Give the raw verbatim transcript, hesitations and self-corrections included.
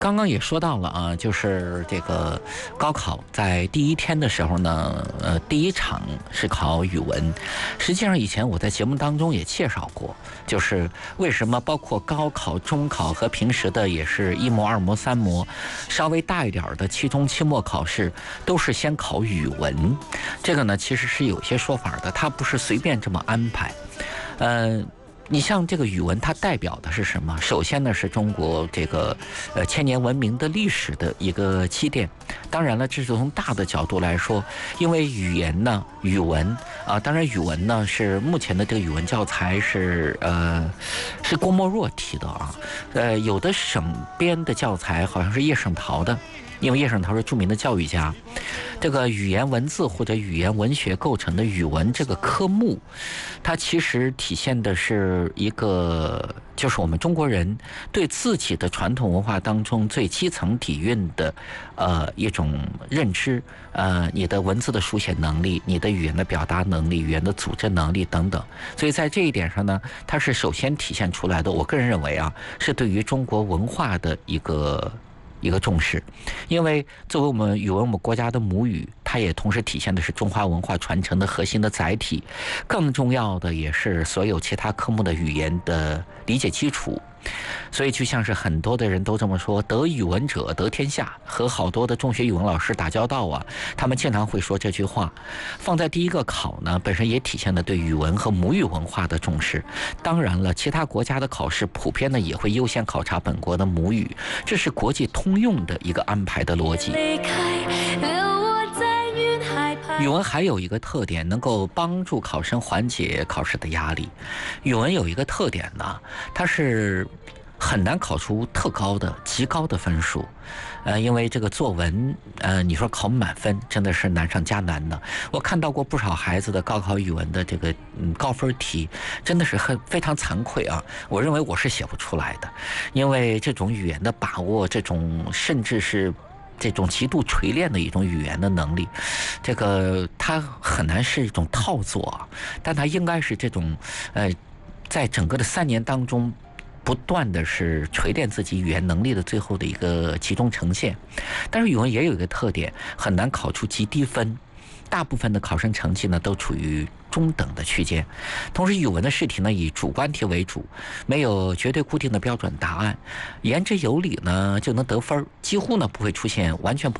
刚刚也说到了啊，就是这个高考在第一天的时候呢，呃，第一场是考语文。实际上以前我在节目当中也介绍过，就是为什么包括高考、中考和平时的也是一模、二模、三模，稍微大一点的期中、期末考试都是先考语文。这个呢，其实是有些说法的，它不是随便这么安排，呃。你像这个语文，它代表的是什么？首先呢，是中国这个呃千年文明的历史的一个积淀。当然了，这是从大的角度来说，因为语言呢，语文啊，当然语文呢是目前的这个语文教材是呃是郭沫若提的啊，呃有的省编的教材好像是叶圣陶的。因为叶圣陶是著名的教育家，这个语言文字或者语言文学构成的语文这个科目，它其实体现的是一个，就是我们中国人对自己的传统文化当中最基层底蕴的，呃一种认知，呃你的文字的书写能力，你的语言的表达能力，语言的组织能力等等。所以在这一点上呢，它是首先体现出来的。我个人认为啊，是对于中国文化的一个。一个重视，因为作为我们语文我们国家的母语，它也同时体现的是中华文化传承的核心的载体，更重要的也是所有其他科目的语言的理解基础。所以就像是很多的人都这么说，得语文者得天下。和好多的中学语文老师打交道啊，他们经常会说这句话。放在第一个考呢，本身也体现了对语文和母语文化的重视。当然了，其他国家的考试普遍呢也会优先考察本国的母语，这是国际通用的一个安排的逻辑。语文还有一个特点，能够帮助考生缓解考试的压力。语文有一个特点呢，它是很难考出特高的、极高的分数。呃，因为这个作文，呃，你说考满分真的是难上加难的。我看到过不少孩子的高考语文的这个嗯高分题，真的是很非常惭愧啊！我认为我是写不出来的，因为这种语言的把握，这种甚至是。这种极度锤炼的一种语言的能力，这个它很难是一种套作，但它应该是这种，呃，在整个的三年当中，不断的是锤炼自己语言能力的最后的一个集中呈现。但是语文也有一个特点，很难考出极低分。大部分的考生成绩呢都处于中等的区间，同时语文的试题呢以主观题为主，没有绝对固定的标准答案，言之有理呢就能得分，几乎呢不会出现完全不